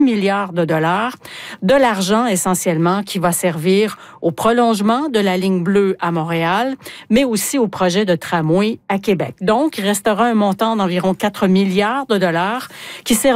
milliards de dollars, de l'argent essentiellement qui va servir au prolongement de la ligne bleue à Montréal, mais aussi au projet de tramway à Québec. Donc, il restera un montant d'environ 4 milliards de dollars qui